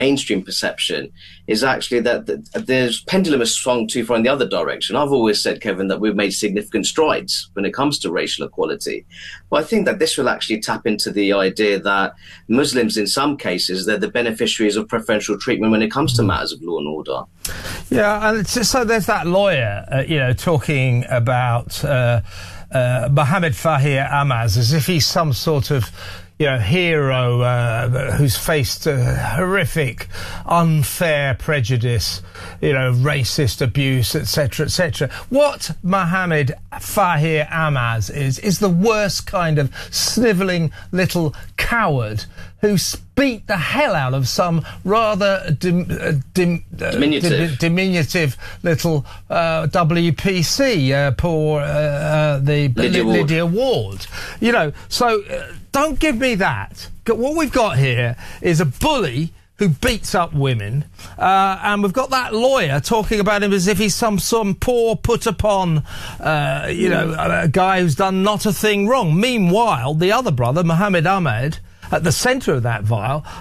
mainstream perception is actually that there's pendulum has swung too far in the other direction. I've always said, Kevin, that we've made significant strides when it comes to racial equality. But I think that this will actually tap into the idea that Muslims, in some cases, they're the beneficiaries of preferential treatment when it comes to matters of law and order. Yeah, and so there's that lawyer, talking about Mohammed Fahir Ammaz as if he's some sort of hero who's faced horrific, unfair prejudice, racist abuse, etc., etc. What Mohammed Fahir Ammaz is the worst kind of snivelling little coward who beat the hell out of some rather diminutive little WPC, poor Lydia Ward. So don't give me that. What we've got here is a bully who beats up women, and we've got that lawyer talking about him as if he's some poor put-upon, a guy who's done not a thing wrong. Meanwhile, the other brother, Mohammed Ahmed, at the centre of that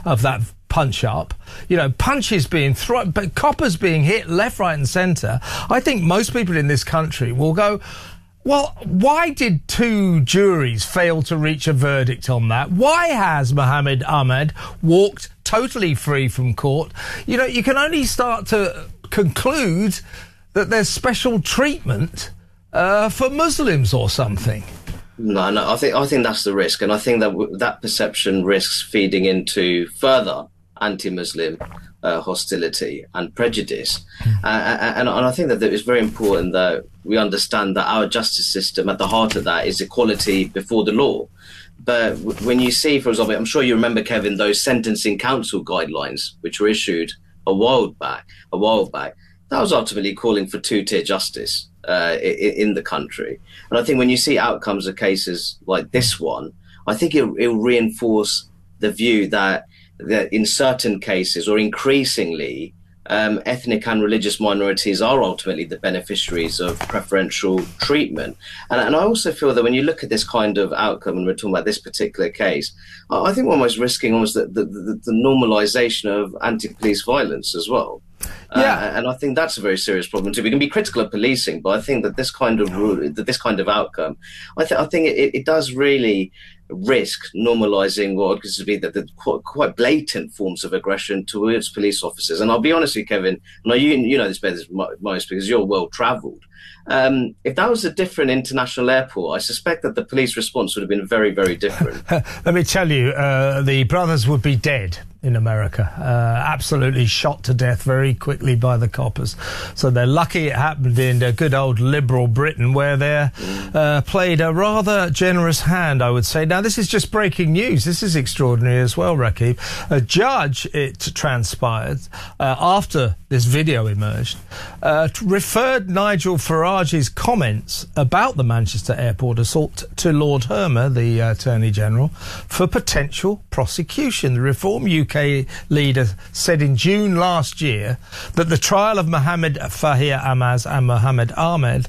punch-up, punches being thrown, coppers being hit left, right and centre. I think most people in this country will go, well, why did 2 juries fail to reach a verdict on that? Why has Mohammed Ahmed walked totally free from court? You can only start to conclude that there's special treatment for Muslims or something. No, I think that's the risk, and I think that perception risks feeding into further anti-Muslim hostility and prejudice. And I think that it's very important that we understand that our justice system, at the heart of that, is equality before the law. But when you see, for example, I'm sure you remember, Kevin, those sentencing council guidelines, which were issued a while back, that was ultimately calling for 2-tier justice in the country. And I think when you see outcomes of cases like this one, I think it will reinforce the view that in certain cases, or increasingly, ethnic and religious minorities are ultimately the beneficiaries of preferential treatment. And I also feel that when you look at this kind of outcome, and we're talking about this particular case, I think we're almost risking the normalisation of anti-police violence as well. Yeah. And I think that's a very serious problem too. We can be critical of policing, but I think that this kind of outcome, I think it does really risk normalising what could be the quite blatant forms of aggression towards police officers. And I'll be honest with you, Kevin, you know this better than most because you're well travelled. If that was a different international airport, I suspect that the police response would have been very, very different. Let me tell you, the brothers would be dead in America, absolutely shot to death very quickly by the coppers. So they're lucky it happened in good old liberal Britain, where they played a rather generous hand, I would say. Now, this is just breaking news. This is extraordinary as well, Rakib. A judge, it transpired, after this video emerged, referred Nigel Farage's comments about the Manchester airport assault to Lord Hermer, the Attorney General, for potential prosecution. The Reform UK leader said in June last year that the trial of Mohammed Fahir Ammaz and Mohammed Ahmed,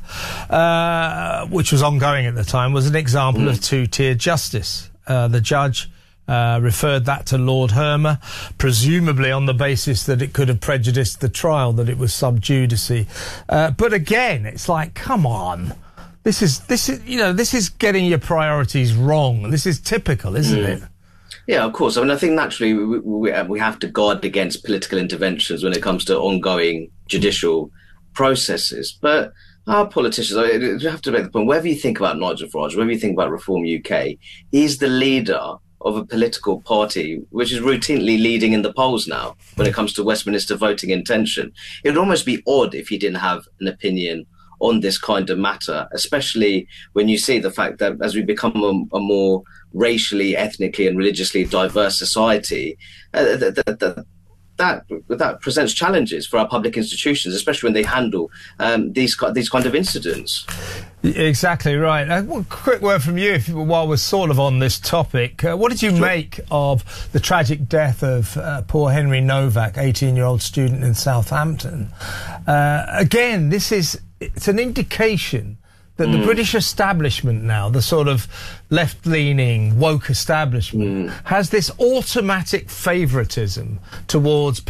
which was ongoing at the time, was an example of 2-tier justice. The judge referred that to Lord Hermer, presumably on the basis that it could have prejudiced the trial, that it was sub judice. But again, it's like, come on. This is getting your priorities wrong. This is typical, isn't it? Yeah, of course. I mean, I think naturally we have to guard against political interventions when it comes to ongoing judicial processes. But our politicians, you have to make the point, whatever you think about Nigel Farage, whatever you think about Reform UK, he's the leader of a political party which is routinely leading in the polls now when it comes to Westminster voting intention. It would almost be odd if he didn't have an opinion on this kind of matter, especially when you see the fact that as we become a more racially, ethnically and religiously diverse society, that presents challenges for our public institutions, especially when they handle these kind of incidents. Exactly right. One quick word from you while we're sort of on this topic. What did you make of the tragic death of poor Henry Novak, 18-year-old student in Southampton? Again, it's an indication that the British establishment now, the sort of left-leaning, woke establishment, has this automatic favouritism towards